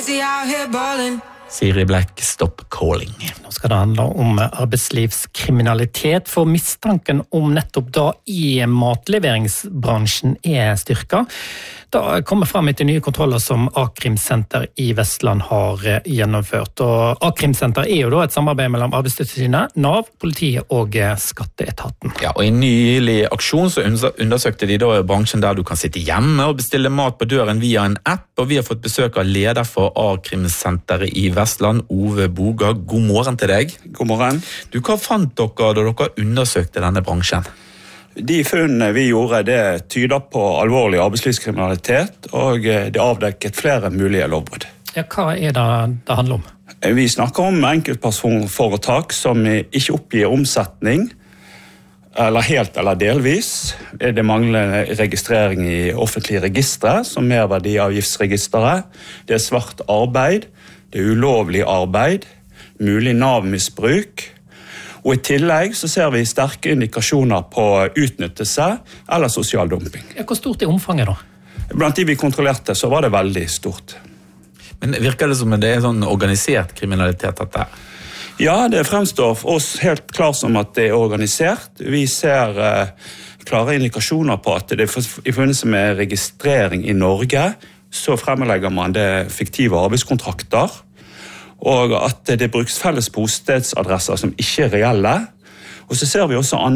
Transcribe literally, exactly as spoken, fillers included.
pussy out here ballin'. Siri Black, Stop Calling. Nå skal det handle om arbeidslivskriminalitet, for mistanken om nettopp da i matleveringsbransjen er styrket. Da kommer frem etter nye kontroller som A-krimsenter i Vestland har gjennomført. Og A-krimsenter er jo da et samarbeid mellom Arbeidstilsynet, Nav, politiet og skatteetaten. Ja, og i en nylig aksjon så undersøkte de da bransjen der du kan sitte hjemme og bestille mat på døren via en app, og vi har fått besøk av leder for A-krimsenteret i Vestland, Ove Boga. God morgen til deg. God morgen. Du, hva fant dere da dere undersøkte denne bransjen? De funnene vi gjorde, det tyder på alvorlig arbeidslivskriminalitet, og det avdekket flere mulige lovbrudd. Ja, hva er det det handler om? Vi snakker om enkeltpersonforetak som ikke oppgir omsetning, eller helt eller delvis. Det mangler registrering i offentlige registre, som merverdiavgiftsregisteret. Det er svart arbeid, det er ulovlig arbeid, mulig Nav-misbruk. Og i tillegg så ser vi sterke indikasjoner på utnyttelse eller sosial dumping. Ja, hvor stort er omfanget da? Blant de vi kontrollerte så var det veldig stort. Men virker det som det er sånn organisert kriminalitet dette? Ja, det fremstår for oss helt klart som at det er organisert. Vi ser eh, klare indikasjoner på at det i forbindelse med registrering i Norge så fremlegger man det fiktive arbeidskontrakter, og at det brukes felles bostedsadresser som ikke er reelle. Og så ser vi også andre